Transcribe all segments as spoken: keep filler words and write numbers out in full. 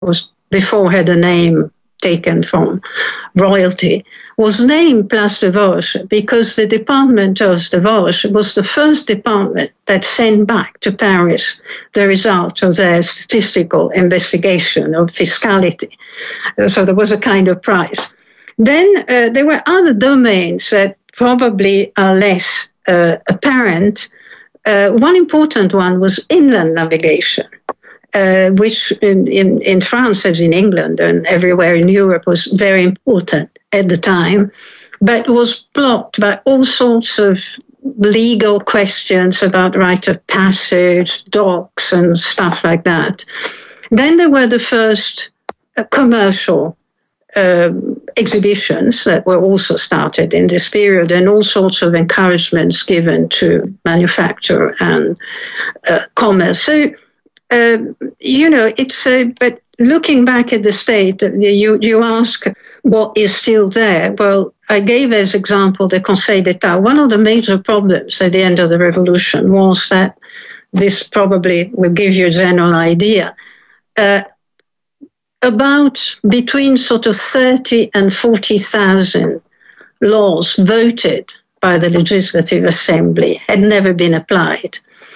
was before had a name taken from royalty, was named Place de Vosges because the department of the Vosges was the first department that sent back to Paris the result of their statistical investigation of fiscality. So there was a kind of prize. Then uh, there were other domains that probably are less uh, apparent. Uh, one important one was inland navigation. Uh, which in, in, in France, as in England and everywhere in Europe, was very important at the time, but was blocked by all sorts of legal questions about right of passage, docks, and stuff like that. Then there were the first uh, commercial uh, exhibitions that were also started in this period, and all sorts of encouragements given to manufacture and uh, commerce. So, Uh, you know, it's, uh, but looking back at the state, you, you ask what is still there. Well, I gave as example the Conseil d'État. One of the major problems at the end of the revolution was that, this probably will give you a general idea, uh, about between sort of thirty and forty thousand laws voted by the Legislative Assembly had never been applied.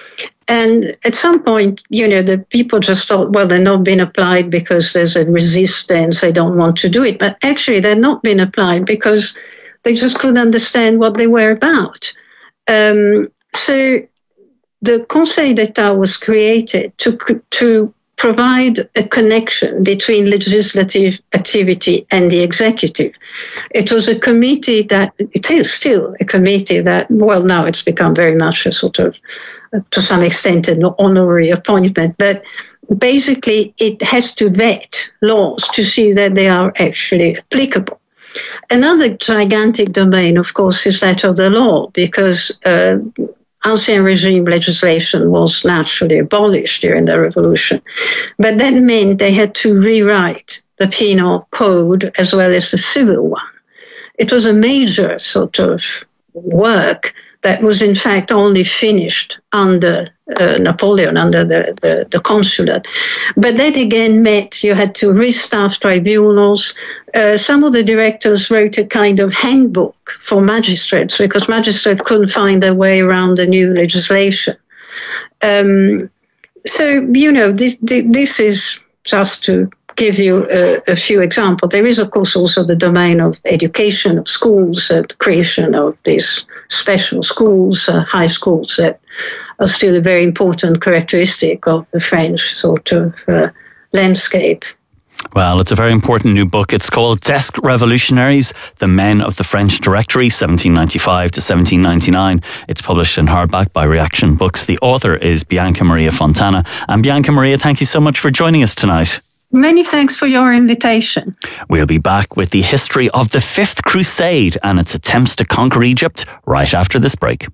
And at some point, you know, the people just thought, well, they're not being applied because there's a resistance, they don't want to do it. But actually, they're not being applied because they just couldn't understand what they were about. Um, so the Conseil d'État was created to, to provide a connection between legislative activity and the executive. It was a committee that, it is still a committee that, well, now it's become very much a sort of, to some extent, an honorary appointment, but basically it has to vet laws to see that they are actually applicable. Another gigantic domain, of course, is that of the law, because uh, Ancien Regime legislation was naturally abolished during the revolution. But that meant they had to rewrite the penal code as well as the civil one. It was a major sort of work that was in fact only finished under uh, Napoleon, under the, the, the consulate. But that again meant you had to restaff tribunals. Uh, some of the directors wrote a kind of handbook for magistrates because magistrates couldn't find their way around the new legislation. Um, so, you know, this, this is just to give you a, a few examples. There is, of course, also the domain of education, of schools, and the creation of these special schools, uh, high schools that are still a very important characteristic of the French sort of uh, landscape. Well, it's a very important new book. It's called Desk Revolutionaries, The Men of the French Directory, seventeen ninety-five to seventeen ninety-nine. It's published in hardback by Reaction Books. The author is Bianca Maria Fontana. And Bianca Maria, thank you so much for joining us tonight. Many thanks for your invitation. We'll be back with the history of the Fifth Crusade and its attempts to conquer Egypt right after this break.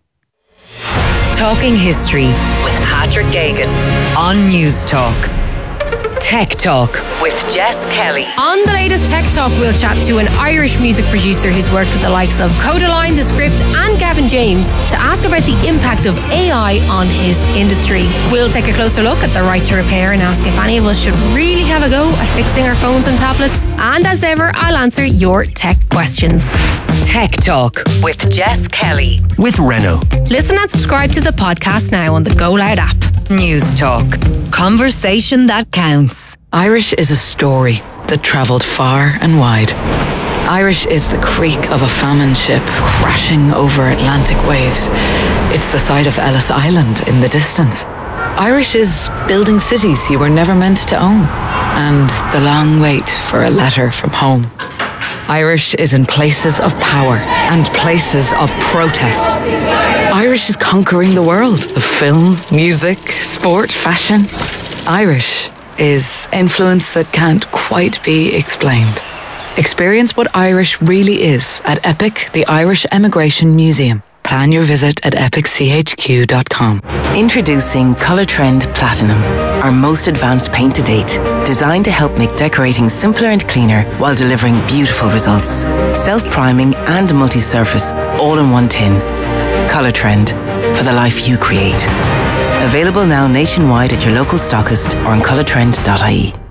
Talking History with Patrick Geoghegan on News Talk. Tech Talk with Jess Kelly. On the latest Tech Talk, we'll chat to an Irish music producer who's worked with the likes of Codaline, The Script and Gavin James to ask about the impact of A I on his industry. We'll take a closer look at the right to repair and ask if any of us should really have a go at fixing our phones and tablets. And as ever, I'll answer your tech questions. Tech Talk with Jess Kelly. With Renault. Listen and subscribe to the podcast now on the Go Loud app. News Talk. Conversation that counts. Irish is a story that travelled far and wide. Irish is the creak of a famine ship crashing over Atlantic waves. It's the sight of Ellis Island in the distance. Irish is building cities you were never meant to own, and the long wait for a letter from home. Irish is in places of power and places of protest. Irish is conquering the world of film, music, sport, fashion. Irish is influence that can't quite be explained. Experience what Irish really is at EPIC, the Irish Emigration Museum. Plan your visit at epic c h q dot com. Introducing Colour Trend Platinum, our most advanced paint to date, designed to help make decorating simpler and cleaner while delivering beautiful results. Self-priming and multi-surface, all in one tin. Colour Trend, for the life you create. Available now nationwide at your local stockist or on colour trend dot I E.